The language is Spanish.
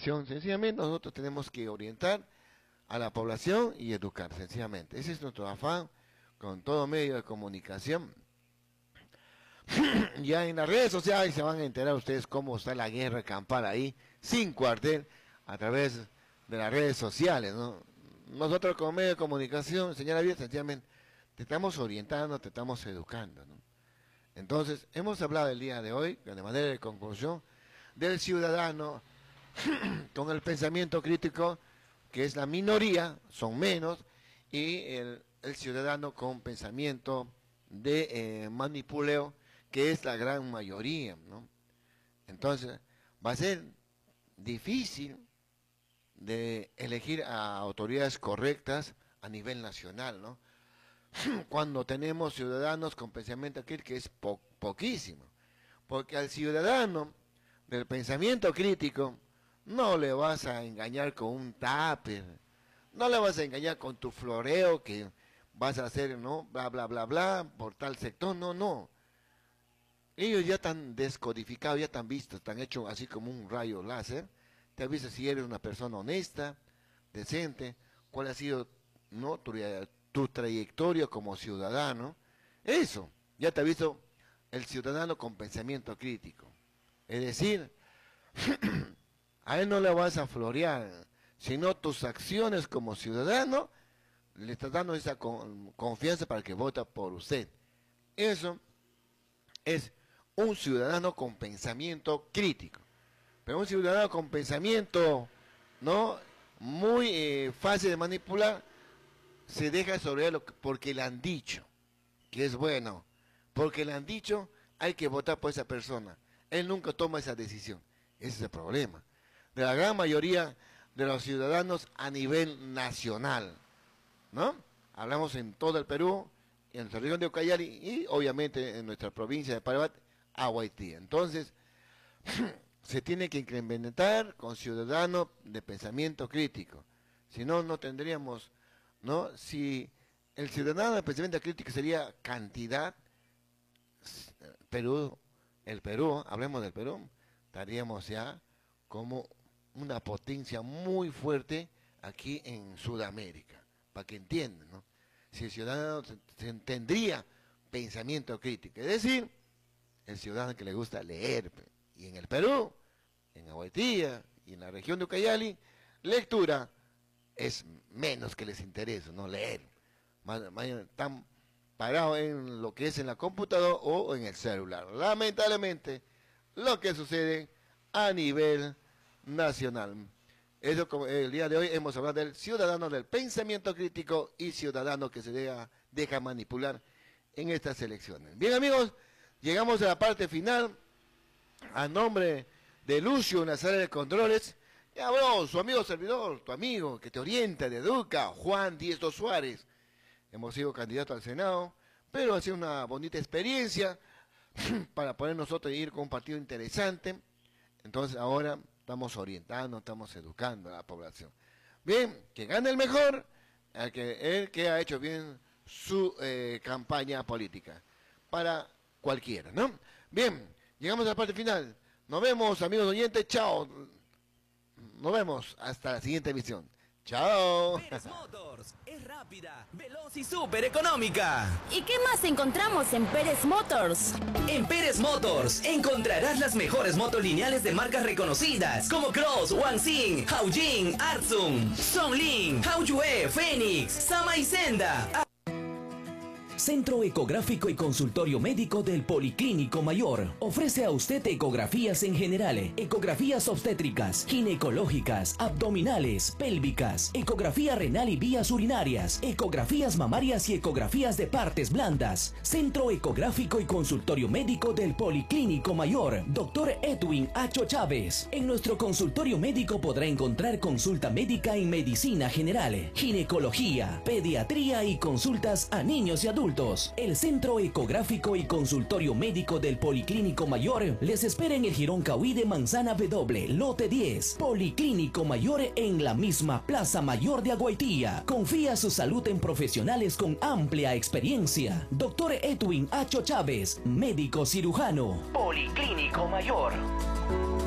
población. Sencillamente nosotros tenemos que orientar a la población y educar, sencillamente. Ese es nuestro afán con todo medio de comunicación. Ya en las redes sociales se van a enterar ustedes cómo está la guerra campal ahí, sin cuartel, a través de las redes sociales, ¿no? Nosotros como medio de comunicación, señora Vía, sencillamente te estamos orientando, te estamos educando, ¿no? Entonces, hemos hablado el día de hoy, de manera de conclusión, del ciudadano con el pensamiento crítico, que es la minoría, son menos, y el ciudadano con pensamiento de manipuleo, que es la gran mayoría, ¿no? Entonces, va a ser difícil de elegir a autoridades correctas a nivel nacional, ¿no? Cuando tenemos ciudadanos con pensamiento crítico, que es poquísimo, porque al ciudadano del pensamiento crítico no le vas a engañar con un tupper, no le vas a engañar con tu floreo que vas a hacer, ¿no? Bla, bla, bla, bla, por tal sector, no, no. Ellos ya están descodificados, ya están vistos, están hechos así como un rayo láser. Te avisa si eres una persona honesta, decente, cuál ha sido, ¿no?, tu trayectoria como ciudadano. Eso, ya te aviso el ciudadano con pensamiento crítico. Es decir, a él no le vas a florear, sino tus acciones como ciudadano, le estás dando esa confianza para que vota por usted. Eso es un ciudadano con pensamiento crítico. Pero un ciudadano con pensamiento, ¿no?, muy fácil de manipular, se deja sobre él porque le han dicho que es bueno, porque le han dicho hay que votar por esa persona. Él nunca toma esa decisión. Ese es el problema de la gran mayoría de los ciudadanos a nivel nacional, ¿no? Hablamos en todo el Perú, en nuestra región de Ucayali y obviamente en nuestra provincia de Parabat, Aguaití. Entonces, se tiene que incrementar con ciudadanos de pensamiento crítico. Si no, no tendríamos, ¿no? Si el ciudadano de pensamiento crítico sería cantidad, el Perú, hablemos del Perú, estaríamos ya como una potencia muy fuerte aquí en Sudamérica, para que entiendan, ¿no? Si el ciudadano tendría pensamiento crítico, es decir, el ciudadano que le gusta leer, y en el Perú, en Aguaitía y en la región de Ucayali, lectura es menos que les interesa, no leer. Están parados en lo que es en la computadora o en el celular. Lamentablemente, lo que sucede a nivel nacional. Eso, como el día de hoy hemos hablado del ciudadano del pensamiento crítico y ciudadano que se deja manipular en estas elecciones. Bien, amigos, llegamos a la parte final. A nombre de Lucio Nazaret de Controles, ya habló su amigo servidor, tu amigo que te orienta, te educa, Juan Diesto Suárez. Hemos sido candidatos al Senado, pero ha sido una bonita experiencia para poder nosotros ir con un partido interesante. Entonces ahora estamos orientando, estamos educando a la población. Bien, que gane el mejor, el que ha hecho bien su campaña política, para cualquiera, ¿no? Bien, llegamos a la parte final. Nos vemos, amigos oyentes, chao. Nos vemos hasta la siguiente emisión. Chao. Pérez Motors es rápida, veloz y súper económica. ¿Y qué más encontramos en Pérez Motors? En Pérez Motors encontrarás las mejores motos lineales de marcas reconocidas como Cross, Wanxin, Haojin, Artsung, Songlin, Haoyue, Fénix, Sama y Senda. Centro Ecográfico y Consultorio Médico del Policlínico Mayor. Ofrece a usted ecografías en general, ecografías obstétricas, ginecológicas, abdominales, pélvicas, ecografía renal y vías urinarias, ecografías mamarias y ecografías de partes blandas. Centro Ecográfico y Consultorio Médico del Policlínico Mayor. Dr. Edwin H. Chávez. En nuestro consultorio médico podrá encontrar consulta médica en medicina general, ginecología, pediatría y consultas a niños y adultos. El Centro Ecográfico y Consultorio Médico del Policlínico Mayor les espera en el Jirón Cauí de Manzana W, lote 10. Policlínico Mayor en la misma Plaza Mayor de Aguaitía. Confía su salud en profesionales con amplia experiencia. Dr. Edwin H. Chávez, médico cirujano. Policlínico Mayor.